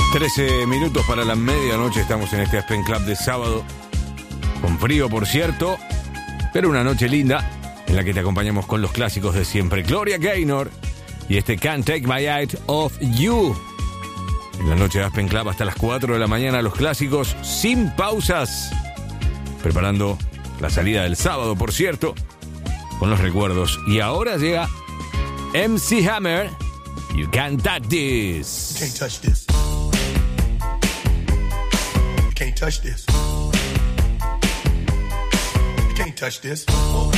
13 minutos para la medianoche, estamos en este Aspen Club de sábado, con frío por cierto, pero una noche linda en la que te acompañamos con los clásicos de siempre. Gloria Gaynor y este Can't Take My Eyes Off You. En la noche de Aspen Club hasta las 4 de la mañana, los clásicos sin pausas, preparando la salida del sábado, por cierto, con los recuerdos. Y ahora llega MC Hammer, You Can't Touch This. You can't touch this. You can't touch this. You can't touch this.